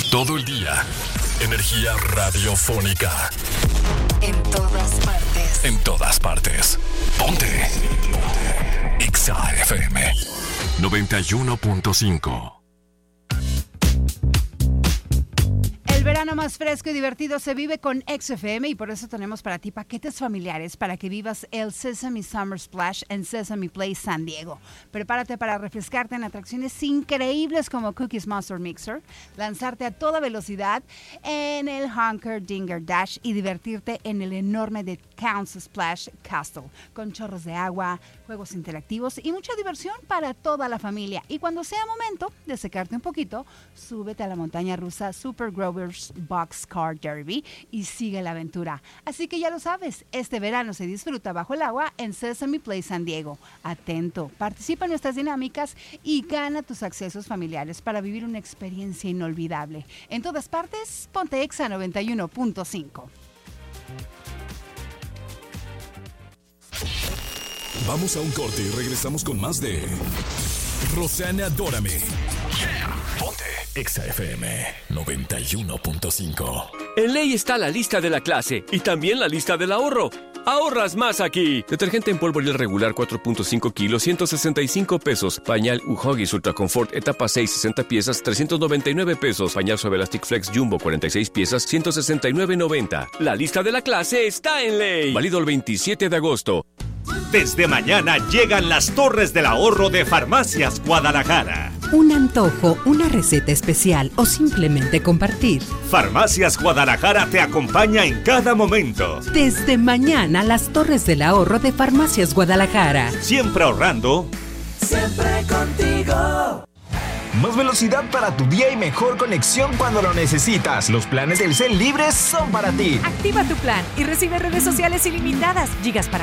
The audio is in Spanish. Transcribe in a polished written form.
Todo el día. Energía radiofónica. En todas partes. En todas partes. Ponte. Exa FM 91.5. El verano más fresco y divertido se vive con XFM y por eso tenemos para ti paquetes familiares para que vivas el Sesame Summer Splash en Sesame Place San Diego. Prepárate para refrescarte en atracciones increíbles como Cookies Monster Mixer, lanzarte a toda velocidad en el Honker Dinger Dash y divertirte en el enorme The Counts Splash Castle, con chorros de agua, juegos interactivos y mucha diversión para toda la familia. Y cuando sea momento de secarte un poquito, súbete a la montaña rusa Super Grover's Boxcar Derby y sigue la aventura. Así que ya lo sabes, este verano se disfruta bajo el agua en Sesame Place San Diego. Atento, participa en nuestras dinámicas y gana tus accesos familiares para vivir una experiencia inolvidable. En todas partes, ponte Exa 91.5. Vamos a un corte y regresamos con más de Rosanna Adórame. Ponte Exa FM 91.5. En Ley está la lista de la clase y también la lista del ahorro. ¡Ahorras más aquí! Detergente en polvo Ariel regular 4.5 kilos, 165 pesos. Pañal Huggies Ultra Comfort etapa 6, 60 piezas, 399 pesos. Pañal Suave Elastic Flex Jumbo 46 piezas, 169.90. La lista de la clase está en Ley. Válido el 27 de agosto. Desde mañana llegan las Torres del Ahorro de Farmacias Guadalajara. Un antojo, una receta especial o simplemente compartir. Farmacias Guadalajara te acompaña en cada momento. Desde mañana, las Torres del Ahorro de Farmacias Guadalajara. Siempre ahorrando. Siempre contigo. Más velocidad para tu día y mejor conexión cuando lo necesitas. Los planes del Telcel libres son para ti. Activa tu plan y recibe redes sociales ilimitadas, gigas para